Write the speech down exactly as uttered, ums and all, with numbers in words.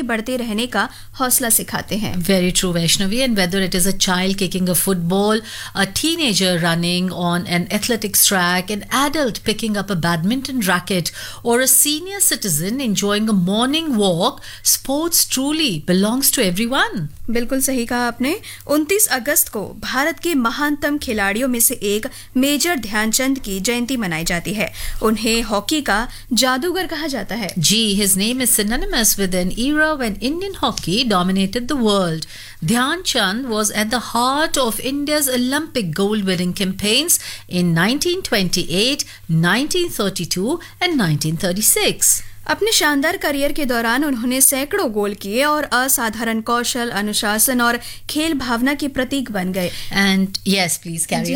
आगे बढ़ते रहने का हौसला सिखाते हैं. Very true, Vaishnavi. And whether it is a child kicking a football, a teenager running on an athletics track, an adult picking up a badminton racket, or a senior citizen enjoying a morning walk, sports truly belongs to everyone. बिल्कुल सही कहा आपने. उनतीस अगस्त को भारत के महानतम खिलाड़ियों में से एक मेजर ध्यानचंद की जयंती मनाई जाती है. उन्हें हॉकी का जादूगर कहा जाता है. Gee, his name is synonymous with an era when Indian hockey dominated the world. Dhyan Chand was at the heart of India's Olympic gold-winning campaigns in nineteen twenty-eight, nineteen thirty-two and nineteen thirty-six. अपने शानदार career के दौरान उन्होंने सैकड़ों गोल किए और असाधारण कौशल, अनुशासन और खेल भावना के प्रतीक बन गए. And yes, please carry on.